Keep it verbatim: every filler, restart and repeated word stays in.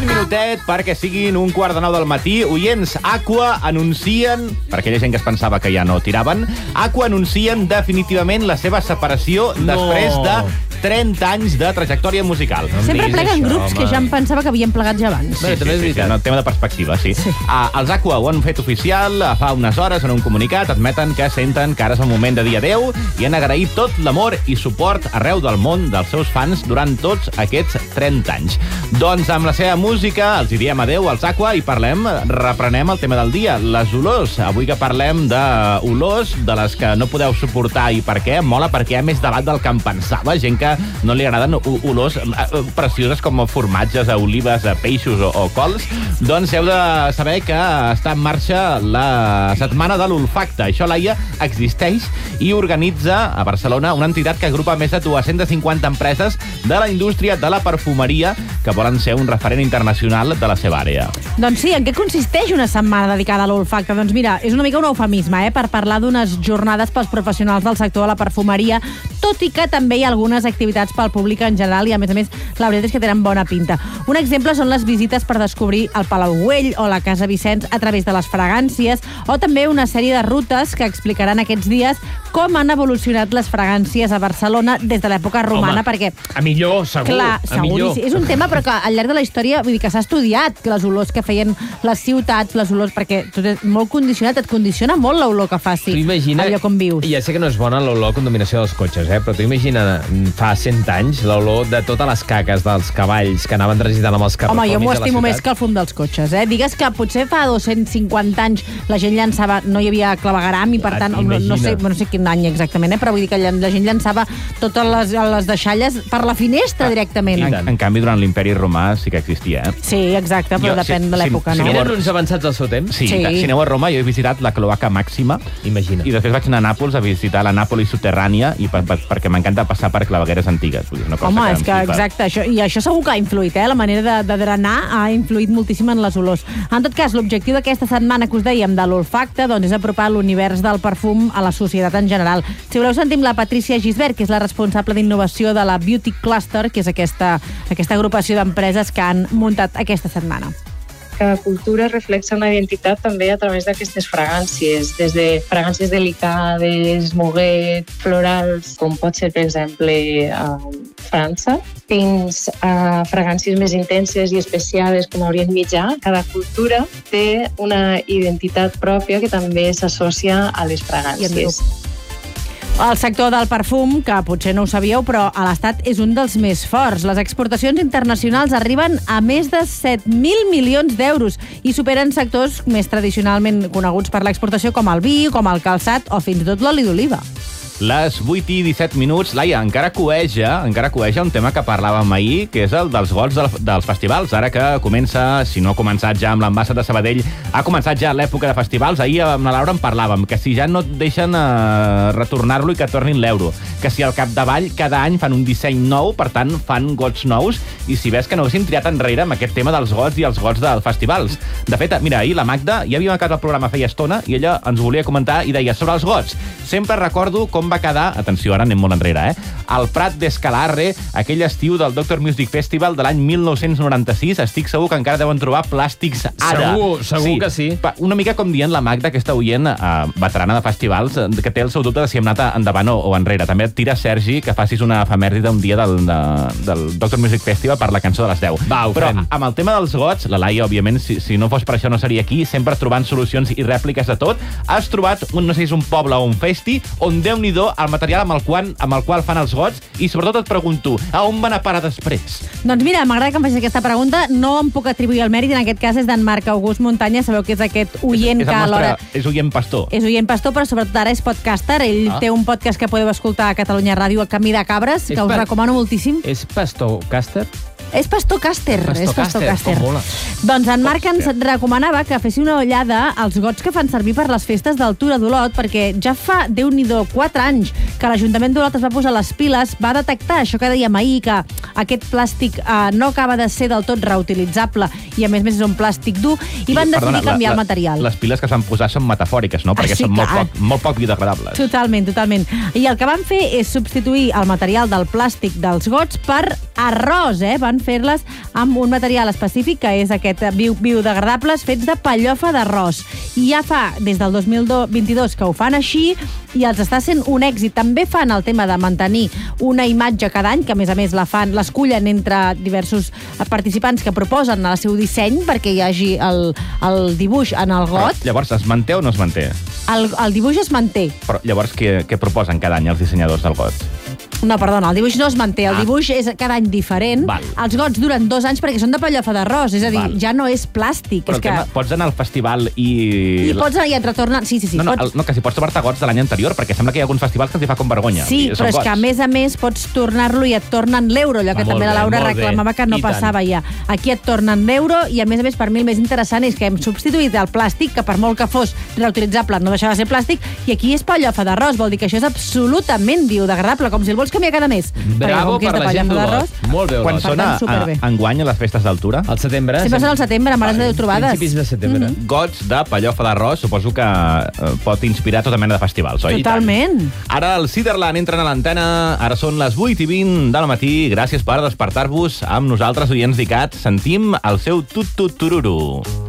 Un minutet perquè siguin un quart de nou del matí. Oients, Aqua anuncien, per aquella gent que es pensava que ja no tiraven, Aqua anuncien definitivament la seva separació no. després de trenta anys de trajectòria musical. No Sempre pleguen això, grups home. que ja em pensava que havien plegat ja abans. Sí, sí, sí, sí, sí, no, tema de perspectiva, sí. sí. Uh, els Aqua ho han fet oficial fa unes hores en un comunicat, admeten que senten que ara és el moment de dir adeu i han agraït tot l'amor i suport arreu del món dels seus fans durant tots aquests trenta anys. Doncs amb la seva música els hi diem adeu als Aqua i parlem, reprenem el tema del dia, les olors. Avui que parlem d'olors de les que no podeu suportar i per què, mola perquè hi ha més debat del que em pensava, gent que no li agraden olors precioses com formatges, olives, peixos o, o cols. Doncs heu de saber que està en marxa la setmana de l'olfacte. Això, Laia, existeix i organitza a Barcelona una entitat que agrupa més de dues-centes cinquanta empreses de la indústria de la perfumeria que volen ser un referent internacional de la seva àrea. Doncs sí, en què consisteix una setmana dedicada a l'olfacte? Doncs mira, és una mica un eufemisme, eh, per parlar d'unes jornades pels professionals del sector de la perfumeria, tot i que també hi ha algunes activitats pel públic en general i, a més a més, la veritat és que tenen bona pinta. Un exemple són les visites per descobrir el Palau Güell o la Casa Vicenç a través de les fragàncies, o també una sèrie de rutes que explicaran aquests dies com han evolucionat les fragàncies a Barcelona des de l'època romana. Home, perquè... a millor, segur. Clar, a segur. millor. És un tema, però que al llarg de la història, vull dir que s'ha estudiat que les olors que feien les ciutats, les olors, perquè tot és molt condicionat, et condiciona molt l'olor que faci imagina, al lloc on vius. Ja sé que no és bona l'olor a contaminació dels cotxes, eh? Però tu imagina fa cent anys l'olor de totes les caques dels cavalls que anaven transitant amb els carrers. Home, jo m'ho estimo més que el fum dels cotxes, eh? Digues que potser fa dos-cents cinquanta anys la gent llançava, no hi havia clavegueram i per tant, no, no, sé, no sé quin any exactament, eh? Però vull dir que la gent llançava totes les, les deixalles per la finestra directament. En, en canvi, durant l'imperi romà sí que existia, eh? Sí, exacte, però jo, depèn si, de l'època, si, no? Si eren uns avançats al seu temps? Sí, sí. Si aneu a Roma, jo he visitat la cloaca màxima. Imagina. I després vaig anar a Nàpols a visitar la Nàpolis soterrània i per, per, perquè m'encanta passar per clavegueres antigues. Vull dir, una cosa Home, que és que exacte, això, i això segur que ha influït, eh? La manera de, de drenar ha influït moltíssim en les olors. En tot cas, l'objectiu d'aquesta setmana que us dèiem de l'olfacte doncs és apropar l'univers del perfum a la societat en general. Si voleu, sentim la Patricia Gisbert, que és la responsable d'innovació de la Beauty Cluster, que és aquesta, aquesta agrupació d'empreses que han muntat aquesta setmana. Cada cultura reflexa una identitat també a través d'aquestes fragàncies, des de fragàncies delicades, moguet, florals, com pot ser, per exemple, a França, fins a fragàncies més intenses i especiades com a Orient Mitjà. Cada cultura té una identitat pròpia que també s'associa a les fragàncies. El sector del perfum, que potser no ho sabíeu, però a l'Estat és un dels més forts. Les exportacions internacionals arriben a més de set mil milions d'euros i superen sectors més tradicionalment coneguts per l'exportació com el vi, com el calçat o fins i tot l'oli d'oliva. Les vuit i disset minuts. Laia, encara coeja, encara coeja un tema que parlàvem ahir, que és el dels gols del, dels festivals. Ara que comença, si no ha començat ja amb l'Ambassat de Sabadell, ha començat ja l'època de festivals. Ahir amb la Laura en parlàvem, que si ja no et deixen eh, retornar-lo i que tornin l'euro, que si al capdavall cada any fan un disseny nou, per tant fan gots nous, i si ves que no haguessin triat enrere amb aquest tema dels gots i els gots dels festivals. De fet, mira, ahir la Magda, ja havíem acabat el programa feia estona, i ella ens volia comentar i deia sobre els gots. Sempre recordo com va quedar, atenció, ara anem molt enrere, eh? El Prat d'Escalarre, aquell estiu del Doctor Music Festival de l'any mil nou-cents noranta-sis. Estic segur que encara deuen trobar plàstics ara. Segur, segur sí. que sí. Una mica com dient la Magda, aquesta oient eh, veterana de festivals, que té el seu dubte de si hem anat endavant o, o enrere. També et tira, Sergi, que facis una efemèride un dia del, de, del Doctor Music Festival per la cançó de les deu. Va, ho Però fem. Amb el tema dels gots, la Laia, òbviament, si, si no fos per això no seria aquí, sempre trobant solucions i rèpliques de tot. Has trobat, un, no sé si és un poble o un festi, on Déu-n'hi-do el material amb el, qual, amb el qual fan els gots, i sobretot et pregunto, a on van a parar després? Doncs mira, m'agrada que em facis aquesta pregunta. No em puc atribuir el mèrit, en aquest cas és d'en Marc August Muntanya. Sabeu que és aquest oient és, és que alhora... És oient pastor. És oient pastor, però sobretot ara és podcaster. Ell ah. té un podcast que podeu escoltar a Catalunya Ràdio, a Camí de Cabres, que és us pa... recomano moltíssim. És pastorcaster? És pastorcaster. Pastor és pastorcaster. Oh, doncs en Marc ens recomanava que fessi una ullada als gots que fan servir per les festes del Tura d'Olot, perquè ja fa, Déu-n'hi-do, quatre anys que l'Ajuntament d'Olot es va posar les piles, va detectar això que dèiem ahir, que aquest plàstic eh, no acaba de ser del tot reutilitzable i a més a més és un plàstic dur, i van I, decidir perdona, canviar la, el material. Les piles que s'han posat són metafòriques, no? Perquè Ah, sí, són molt clar. poc, molt poc biodegradables. Totalment, totalment. I el que van fer és substituir el material del plàstic dels gots per arròs, eh? Van fer-les amb un material específic, que és aquest bio biodegradables fets de pellofa d'arròs. I ja fa des del dos mil vint-i-dos que ho fan així i els està sent un èxit. També fan el tema de mantenir una imatge cada any, que a més a més la fan, l'escullen entre diversos participants que proposen el seu disseny perquè hi hagi el, el dibuix en el got. Però, llavors, es manté o no es manté? El, el dibuix es manté. Però llavors, què, què proposen cada any els dissenyadors del got? No, perdona, el dibuix no es manté. El Ah. dibuix és cada any diferent. Val. Els gots duren dos anys perquè són de pellofa d'arròs. És a dir, Val. ja no és plàstic. Però és el que... tema, pots anar al festival i... I pots anar i et retornen... Sí, sí, sí. No, no, pots... el, no, que si pots trobar-te gots de l'any anterior, perquè sembla que hi ha alguns festivals que els hi fa com vergonya. Sí, I però són és que a gots. més a més pots tornar-lo i et tornen l'euro, allò que Ah, molt també la bé, Laura molt bé. reclamava que no I tant. passava ja. Aquí et tornen l'euro i a més a més per mi el més interessant és que hem substituït el plàstic, que per molt que fos reutilitzable no deixava de ser plàstic, i aquí és pellofa d'arròs, vol dir que això és absolutament biodegradable, com si el vols canviar cada mes. Bravo Perquè com que és per de la gent pellofa d'Olot. d'arròs, Molt bé, Quan Olot. Per són a, tant, superbé. a, enguany a les festes d'altura, Al setembre... sempre són al setembre, mares de Déu trobades. Principis de setembre. Mhm. gots de pellofa d'arròs, suposo que eh, pot inspirar tota mena de festivals, oi? Totalment. I tant. Ara el Ciderland entren a l'antena, ara són les vuit i vint del matí. Gràcies per despertar-vos amb nosaltres, oients d'I C A T. Sentim el seu tut-tut-tururu.